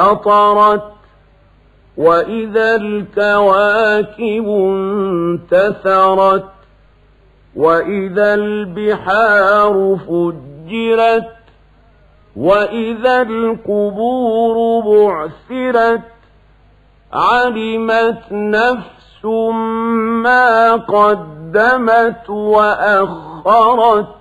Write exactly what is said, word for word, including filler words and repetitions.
أطرت وإذا الكواكب انتثرت وإذا البحار فجرت وإذا القبور بعثرت علمت نفس ما قدمت وأخرت